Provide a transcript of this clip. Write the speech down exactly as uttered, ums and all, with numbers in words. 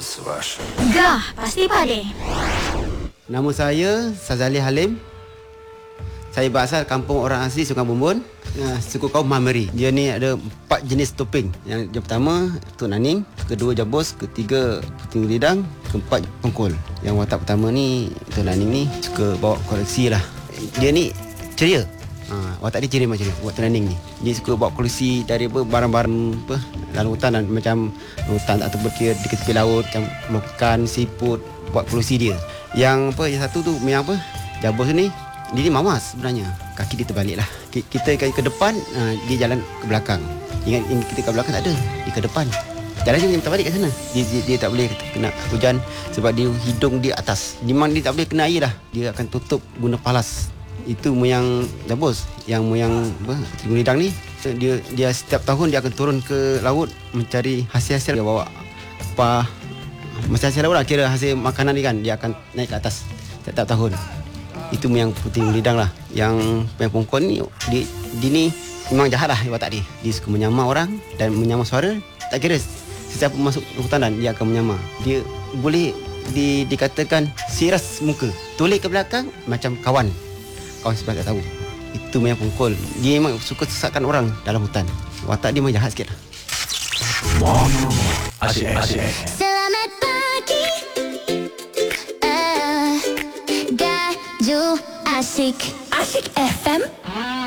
Swash. Gah, pasti pade. Nama saya Sazali Halim. Saya berasal kampung orang asli Sungai Bumbun, uh, suku kaum Mameri. Dia ni ada empat jenis topeng. Yang, yang pertama Tok Naning, kedua Jabos, ketiga Puting Lidang, keempat Pengkol. Yang watak pertama ni Tok Naning ni suka bawa koleksi lah. Dia ni ceria. Ha, watak dia ceria macam ni, Tok Naning ni. Dia suka bawa koleksi dari apa, barang-barang apa dalam hutan dan macam hutan tak terberkira di tepi laut, macam ikan, siput, buat koleksi dia. Yang apa, yang satu tu yang apa? Jabos ni dia ni mamas sebenarnya. Kaki dia terbalik lah. Kita ke, ke depan, uh, dia jalan ke belakang. Ingat ini kita ke belakang tak ada. Dia ke depan. Jalan dia terbalik kat sana. Dia, dia, dia tak boleh kena hujan sebab dia hidung dia atas. Memang dia tak boleh kena air lah. Dia akan tutup guna palas. Itu moyang Jabos. Yang moyang apa, Puting Lidang ni, dia dia setiap tahun dia akan turun ke laut mencari hasil-hasil. Dia bawa apa, masa hasil laut lah, kira hasil makanan dia kan. Dia akan naik ke atas setiap tahun. Itu yang Puting Lidang lah. Yang yang Pengkol ni, dia, dia ni memang jahat lah watak dia. Dia suka menyamar orang dan menyamar suara. Tak kira sesiapa masuk hutan dan dia akan menyamar. Dia boleh di, dikatakan siras muka, toleh ke belakang macam kawan. Kawan sebelah tak tahu. Itu yang Pengkol. Dia memang suka sesatkan orang dalam hutan. Watak dia memang jahat sikit lah. Wow. Asyik, asyik. Selamat pagi. Uh, Gaju Asyik. Asyik F M.